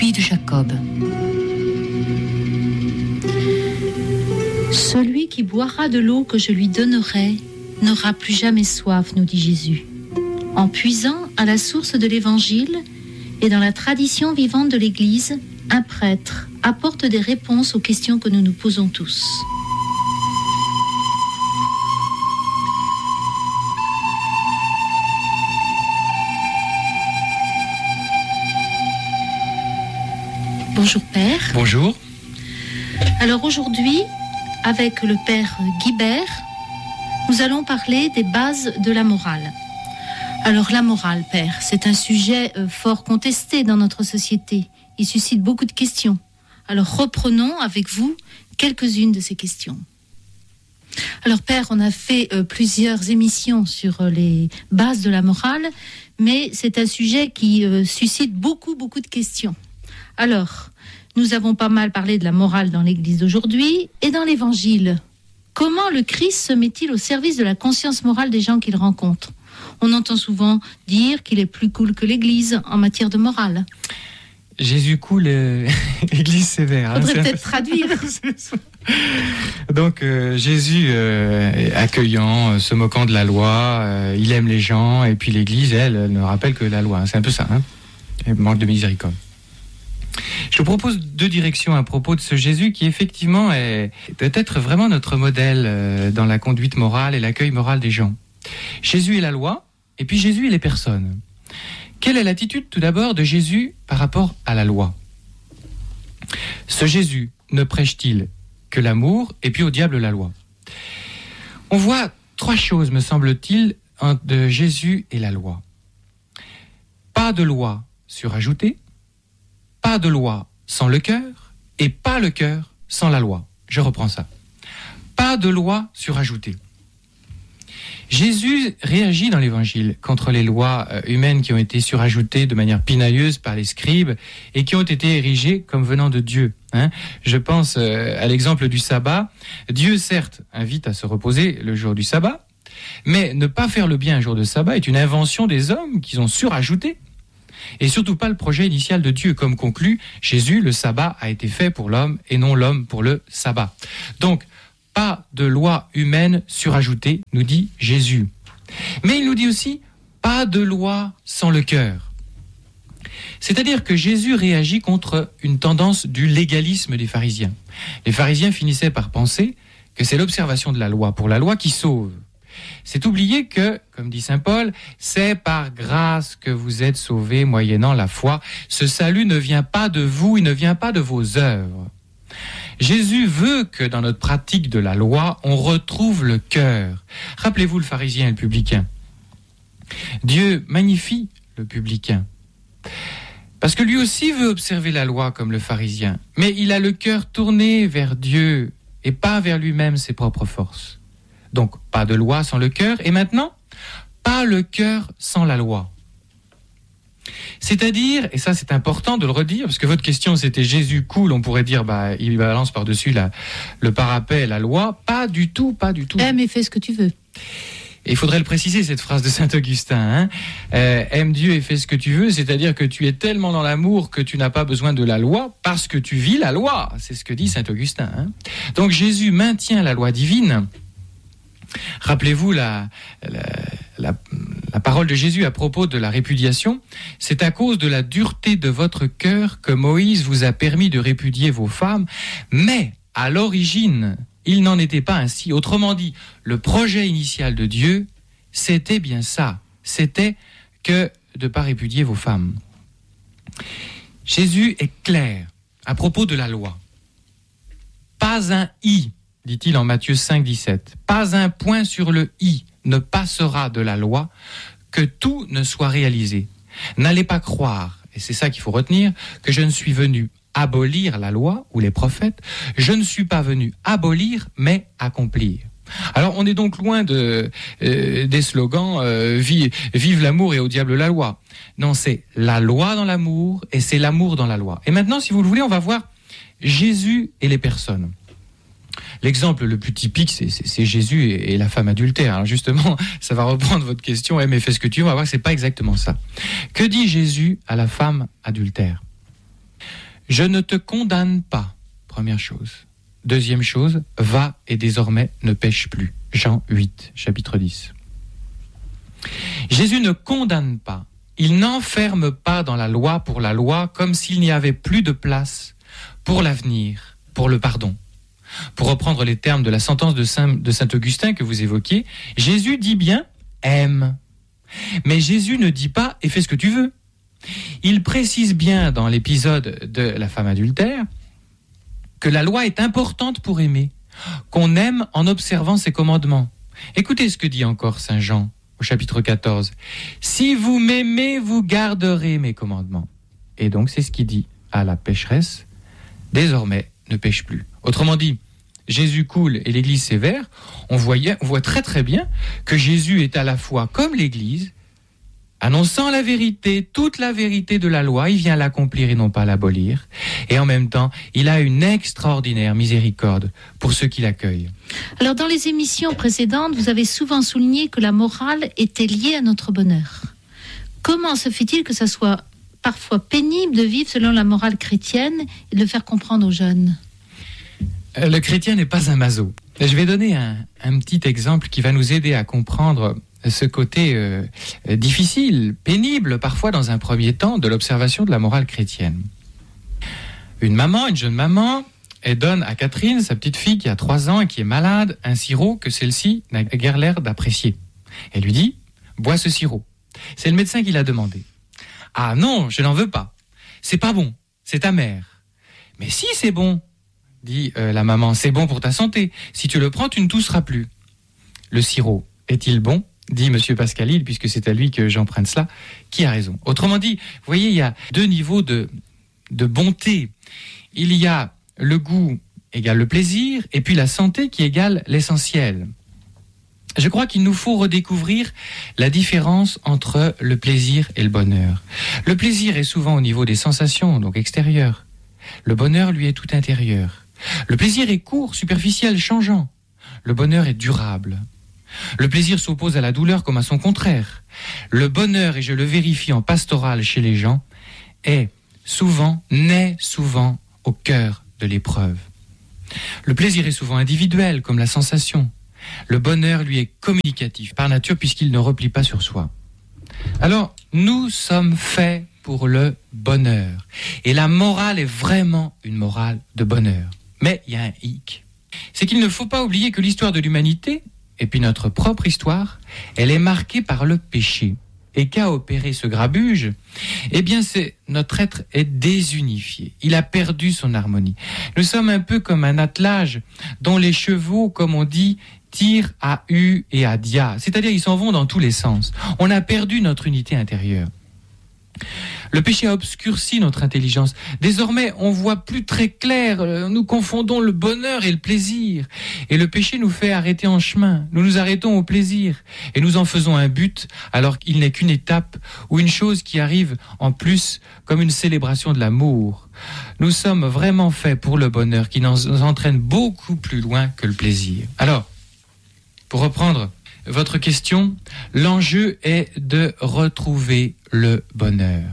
puits de Jacob. Celui qui boira de l'eau que je lui donnerai n'aura plus jamais soif, nous dit Jésus. En puisant à la source de l'Évangile et dans la tradition vivante de l'Église, un prêtre apporte des réponses aux questions que nous nous posons tous. Bonjour Père. Bonjour. Alors aujourd'hui, avec le Père Guibert, nous allons parler des bases de la morale. Alors la morale, Père, c'est un sujet fort contesté dans notre société. Il suscite beaucoup de questions. Alors reprenons avec vous quelques-unes de ces questions. Alors Père, on a fait plusieurs émissions sur les bases de la morale, mais c'est un sujet qui suscite beaucoup de questions. Alors, nous avons pas mal parlé de la morale dans l'Église d'aujourd'hui et dans l'Évangile. Comment le Christ se met-il au service de la conscience morale des gens qu'il rencontre ? On entend souvent dire qu'il est plus cool que l'Église en matière de morale. Jésus cool, Église sévère. Faudrait peut-être traduire. Donc Jésus accueillant, se moquant de la loi, il aime les gens, et puis l'Église, elle ne rappelle que la loi. C'est un peu ça, hein ? Elle manque de miséricorde. Je vous propose deux directions à propos de ce Jésus qui effectivement est peut-être vraiment notre modèle dans la conduite morale et l'accueil moral des gens. Jésus est la loi, et puis Jésus est les personnes. Quelle est l'attitude tout d'abord de Jésus par rapport à la loi ? Ce Jésus ne prêche-t-il que l'amour et puis au diable la loi ? On voit trois choses, me semble-t-il, de Jésus et la loi. Pas de loi surajoutée, pas de loi sans le cœur, et pas le cœur sans la loi. Je reprends ça. Pas de loi surajoutée. Jésus réagit dans l'Évangile contre les lois humaines qui ont été surajoutées de manière pinailleuse par les scribes et qui ont été érigées comme venant de Dieu. Je pense à l'exemple du sabbat. Dieu, certes, invite à se reposer le jour du sabbat, mais ne pas faire le bien un jour de sabbat est une invention des hommes qu'ils ont surajouté. Et surtout pas le projet initial de Dieu. Comme conclut Jésus, le sabbat a été fait pour l'homme et non l'homme pour le sabbat. Donc, pas de loi humaine surajoutée, nous dit Jésus. Mais il nous dit aussi, pas de loi sans le cœur. C'est-à-dire que Jésus réagit contre une tendance du légalisme des pharisiens. Les pharisiens finissaient par penser que c'est l'observation de la loi pour la loi qui sauve. C'est oublier que, comme dit saint Paul, c'est par grâce que vous êtes sauvés moyennant la foi. Ce salut ne vient pas de vous, il ne vient pas de vos œuvres. Jésus veut que dans notre pratique de la loi, on retrouve le cœur. Rappelez-vous le pharisien et le publicain. Dieu magnifie le publicain. Parce que lui aussi veut observer la loi comme le pharisien. Mais il a le cœur tourné vers Dieu et pas vers lui-même ses propres forces. Donc, pas de loi sans le cœur. Et maintenant, pas le cœur sans la loi. C'est-à-dire, et ça c'est important de le redire, parce que votre question c'était Jésus cool, on pourrait dire, il balance par-dessus le parapet, la loi. Pas du tout. Aime et fais ce que tu veux. Et il faudrait le préciser, cette phrase de saint Augustin. Aime Dieu et fais ce que tu veux, c'est-à-dire que tu es tellement dans l'amour que tu n'as pas besoin de la loi parce que tu vis la loi. C'est ce que dit saint Augustin. Donc Jésus maintient la loi divine. Rappelez-vous la parole de Jésus à propos de la répudiation. C'est à cause de la dureté de votre cœur que Moïse vous a permis de répudier vos femmes, mais à l'origine, il n'en était pas ainsi. Autrement dit, le projet initial de Dieu, c'était bien ça. C'était que de ne pas répudier vos femmes. Jésus est clair à propos de la loi. Pas un i, dit-il en Matthieu 5, 17. Pas un point sur le i ne passera de la loi, que tout ne soit réalisé. N'allez pas croire, et c'est ça qu'il faut retenir, que je ne suis venu abolir la loi ou les prophètes. Je ne suis pas venu abolir, mais accomplir. Alors on est donc loin des slogans vive l'amour et au diable la loi. Non, c'est la loi dans l'amour et c'est l'amour dans la loi. Et maintenant, si vous le voulez, on va voir Jésus et les personnes. L'exemple le plus typique, c'est Jésus et la femme adultère. Alors justement, ça va reprendre votre question, mais fais ce que tu veux, on va voir que c'est pas exactement ça. Que dit Jésus à la femme adultère ? Je ne te condamne pas, première chose. Deuxième chose, va et désormais ne pêche plus. Jean 8, chapitre 10. Jésus ne condamne pas. Il n'enferme pas dans la loi pour la loi comme s'il n'y avait plus de place pour l'avenir, pour le pardon. Pour reprendre les termes de la sentence de Saint Augustin que vous évoquiez, Jésus dit bien « aime ». Mais Jésus ne dit pas « et fais ce que tu veux ». Il précise bien dans l'épisode de la femme adultère que la loi est importante pour aimer, qu'on aime en observant ses commandements. Écoutez ce que dit encore Saint Jean au chapitre 14. « Si vous m'aimez, vous garderez mes commandements. » Et donc c'est ce qu'il dit à la pécheresse. Désormais, ne pêche plus. Autrement dit, Jésus coule et l'Église sévère. On voit très très bien que Jésus est à la fois comme l'Église, annonçant la vérité, toute la vérité de la loi, il vient l'accomplir et non pas l'abolir. Et en même temps, il a une extraordinaire miséricorde pour ceux qui l'accueillent. Alors, dans les émissions précédentes, vous avez souvent souligné que la morale était liée à notre bonheur. Comment se fait-il que ça soit parfois pénible de vivre selon la morale chrétienne et de le faire comprendre aux jeunes ? Le chrétien n'est pas un maso. Je vais donner un petit exemple qui va nous aider à comprendre ce côté difficile, pénible parfois dans un premier temps de l'observation de la morale chrétienne. Une jeune maman, elle donne à Catherine, sa petite fille qui a 3 ans et qui est malade, un sirop que celle-ci n'a guère l'air d'apprécier. Elle lui dit « bois ce sirop ». C'est le médecin qui l'a demandé. « Ah non, je n'en veux pas. C'est pas bon, c'est amer. »« Mais si, c'est bon », dit la maman, « c'est bon pour ta santé. Si tu le prends, tu ne tousseras plus. » Le sirop est-il bon ? Dit M. Pascalil, puisque c'est à lui que j'emprunte cela, qui a raison. Autrement dit, vous voyez, il y a 2 niveaux de bonté. Il y a le goût égale le plaisir, et puis la santé qui égale l'essentiel. Je crois qu'il nous faut redécouvrir la différence entre le plaisir et le bonheur. Le plaisir est souvent au niveau des sensations, donc extérieures. Le bonheur, lui, est tout intérieur. Le plaisir est court, superficiel, changeant. Le bonheur est durable. Le plaisir s'oppose à la douleur comme à son contraire. Le bonheur, et je le vérifie en pastoral chez les gens, naît souvent au cœur de l'épreuve. Le plaisir est souvent individuel comme la sensation. Le bonheur, lui, est communicatif par nature puisqu'il ne replie pas sur soi. Alors, nous sommes faits pour le bonheur. Et la morale est vraiment une morale de bonheur. Mais il y a un hic. C'est qu'il ne faut pas oublier que l'histoire de l'humanité, et puis notre propre histoire, elle est marquée par le péché. Et qu'a opéré ce grabuge ? Eh bien, notre être est désunifié. Il a perdu son harmonie. Nous sommes un peu comme un attelage dont les chevaux, comme on dit, tirent à U et à Dia. C'est-à-dire, ils s'en vont dans tous les sens. On a perdu notre unité intérieure. Le péché a obscurci notre intelligence. Désormais, on voit plus très clair. Nous confondons le bonheur et le plaisir. Et le péché nous fait arrêter en chemin. Nous nous arrêtons au plaisir. Et nous en faisons un but, alors qu'il n'est qu'une étape ou une chose qui arrive en plus comme une célébration de l'amour. Nous sommes vraiment faits pour le bonheur qui nous entraîne beaucoup plus loin que le plaisir. Alors, pour reprendre votre question, l'enjeu est de retrouver le bonheur.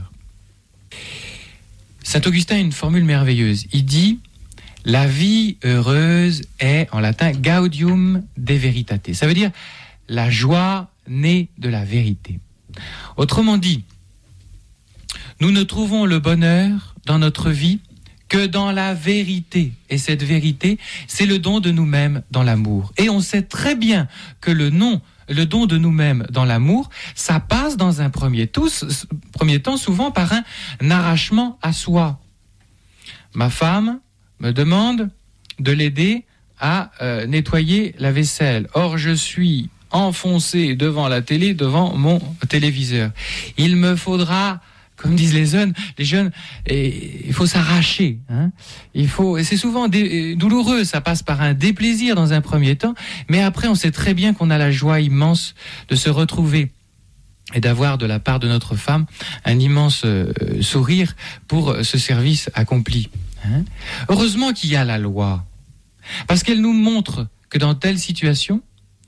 Saint Augustin a une formule merveilleuse. Il dit « La vie heureuse est, en latin, gaudium de veritate ». Ça veut dire la joie née de la vérité. Autrement dit, nous ne trouvons le bonheur dans notre vie que dans la vérité. Et cette vérité, c'est le don de nous-mêmes dans l'amour. Et on sait très bien que le don de nous-mêmes dans l'amour, ça passe dans un premier temps souvent par un arrachement à soi. Ma femme me demande de l'aider à nettoyer la vaisselle. Or, je suis enfoncé devant la télé, devant mon téléviseur. Il me faudra, comme disent les jeunes, il faut s'arracher. Et c'est souvent douloureux, ça passe par un déplaisir dans un premier temps, mais après on sait très bien qu'on a la joie immense de se retrouver et d'avoir de la part de notre femme un immense sourire pour ce service accompli. Heureusement qu'il y a la loi, parce qu'elle nous montre que dans telle situation,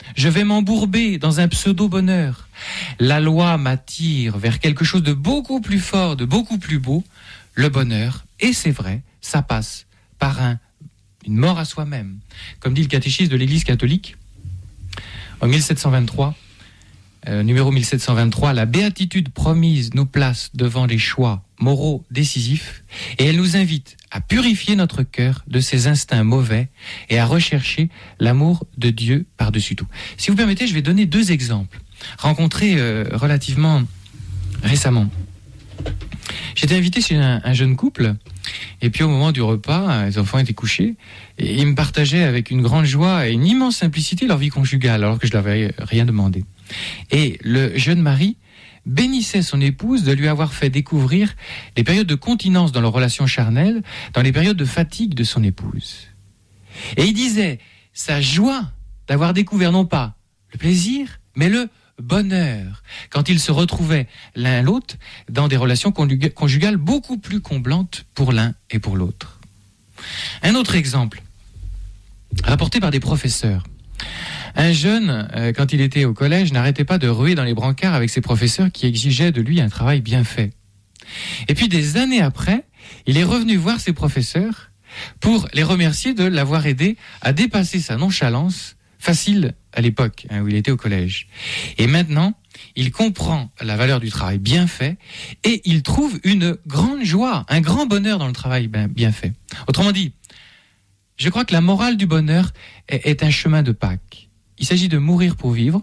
Je vais m'embourber dans un pseudo-bonheur. La loi m'attire vers quelque chose de beaucoup plus fort, de beaucoup plus beau, le bonheur. Et c'est vrai, ça passe par une mort à soi-même. Comme dit le catéchisme de l'Église catholique, en 1723, numéro 1723, la béatitude promise nous place devant les choix moraux décisifs et elle nous invite à purifier notre cœur de ses instincts mauvais et à rechercher l'amour de Dieu par-dessus tout. Si vous permettez, je vais donner 2 exemples rencontrés relativement récemment. J'étais invité chez un jeune couple et puis au moment du repas, les enfants étaient couchés et ils me partageaient avec une grande joie et une immense simplicité leur vie conjugale alors que je ne leur avais rien demandé. Et le jeune mari bénissait son épouse de lui avoir fait découvrir les périodes de continence dans leur relation charnelle, dans les périodes de fatigue de son épouse. Et il disait sa joie d'avoir découvert non pas le plaisir, mais le bonheur, quand ils se retrouvaient l'un l'autre dans des relations conjugales beaucoup plus comblantes pour l'un et pour l'autre. Un autre exemple, rapporté par des professeurs. Un jeune, quand il était au collège, n'arrêtait pas de ruer dans les brancards avec ses professeurs qui exigeaient de lui un travail bien fait. Et puis des années après, il est revenu voir ses professeurs pour les remercier de l'avoir aidé à dépasser sa nonchalance facile à l'époque où il était au collège. Et maintenant, il comprend la valeur du travail bien fait et il trouve une grande joie, un grand bonheur dans le travail bien fait. Autrement dit, je crois que la morale du bonheur est un chemin de Pâques. Il s'agit de mourir pour vivre.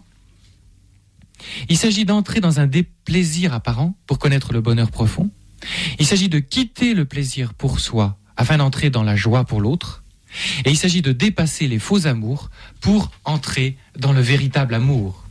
Il s'agit d'entrer dans un déplaisir apparent pour connaître le bonheur profond. Il s'agit de quitter le plaisir pour soi afin d'entrer dans la joie pour l'autre. Et il s'agit de dépasser les faux amours pour entrer dans le véritable amour.